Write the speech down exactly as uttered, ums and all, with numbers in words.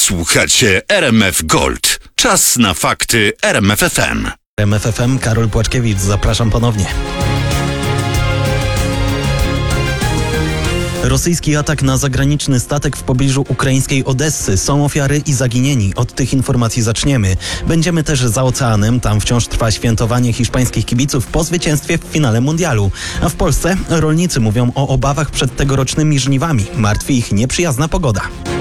Słuchacie R M F Gold. Czas na fakty R M F F M. R M F F M, Karol Płaczkiewicz, zapraszam ponownie. Rosyjski atak na zagraniczny statek w pobliżu ukraińskiej Odessy. Są ofiary i zaginieni. Od tych informacji zaczniemy. Będziemy też za oceanem. Tam wciąż trwa świętowanie hiszpańskich kibiców po zwycięstwie w finale mundialu. A w Polsce rolnicy mówią o obawach przed tegorocznymi żniwami. Martwi ich nieprzyjazna pogoda.